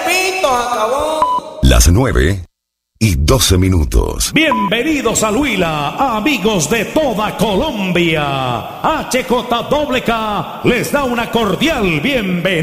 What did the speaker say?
repito, acabó. Las 9:12. Bienvenidos a Huila, amigos de toda Colombia. HJWK les da una cordial bienvenida.